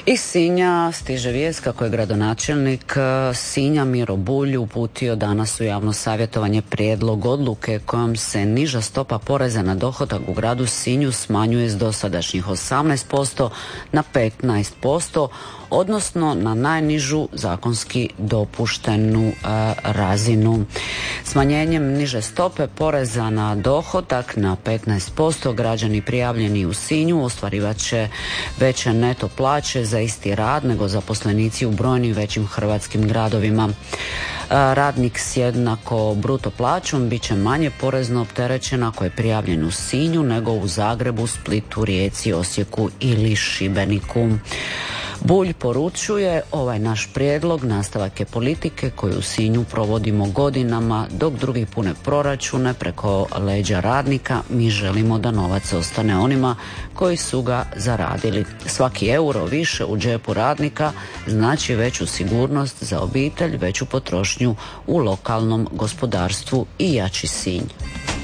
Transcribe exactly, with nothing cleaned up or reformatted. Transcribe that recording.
Iz Sinja stiže vijest kako je gradonačelnik Sinja Miro Bulj uputio danas u javno savjetovanje prijedlog odluke kojom se niža stopa poreza na dohodak u gradu Sinju smanjuje s dosadašnjih osamnaest posto na petnaest posto, odnosno na najnižu zakonski dopuštenu a, razinu. Smanjenjem niže stope poreza na dohodak na petnaest posto građani prijavljeni u Sinju ostvarivat će veće neto plaće za isti rad nego zaposlenici u brojnim većim hrvatskim gradovima. Radnik s jednako bruto plaćom bit će manje porezno opterećen ako je prijavljen u Sinju nego u Zagrebu, Splitu, Rijeci, Osijeku ili Šibeniku. Bulj poručuje, ovaj naš prijedlog nastavak je politike koju u Sinju provodimo godinama, dok drugi pune proračune preko leđa radnika. Mi želimo da novac ostane onima koji su ga zaradili. Svaki euro više u džepu radnika znači veću sigurnost za obitelj, veću potrošnju u lokalnom gospodarstvu i jači Sinj.